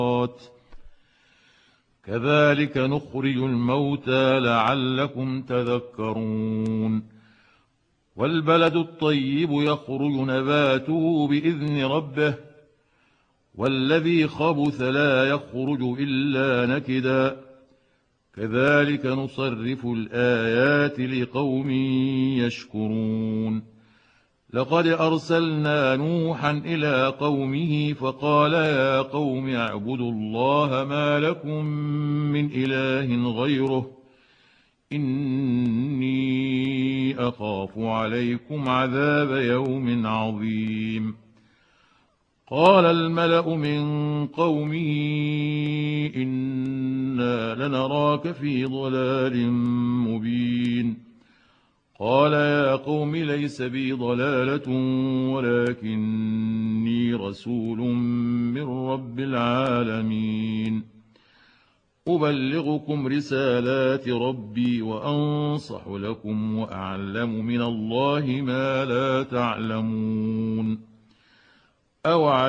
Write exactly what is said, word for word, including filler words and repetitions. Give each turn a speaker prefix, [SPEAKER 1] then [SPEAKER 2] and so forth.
[SPEAKER 1] كذلك نخرج الموتى لعلكم تذكرون والبلد الطيب يخرج نباته بإذن ربه والذي خبث لا يخرج إلا نكدا كذلك نصرف الآيات لقوم يشكرون لقد أرسلنا نوحا إلى قومه فقال يا قوم اعبدوا الله ما لكم من إله غيره إني أخاف عليكم عذاب يوم عظيم قال الملأ من قومه إنا لنراك في ضلال مبين قال يا قوم ليس بي ضلالة ولكني رسول من رب العالمين أبلغكم رسالات ربي وأنصح لكم وأعلم من الله ما لا تعلمون أو